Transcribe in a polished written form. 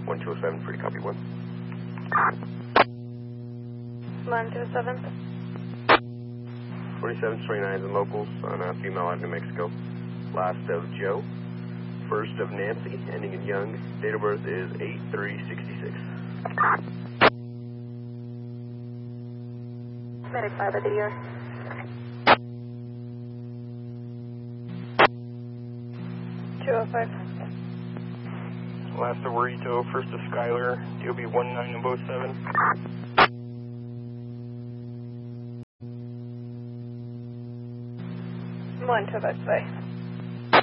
1207, free to copy 1. 127. 2729 and locals on a female out of New Mexico. Last of Joe, first of Nancy, ending in Young. Date of birth is 8/3/66. Medic 5 of the year. Last of Rito, first of Skylar, DOB 1907. 125.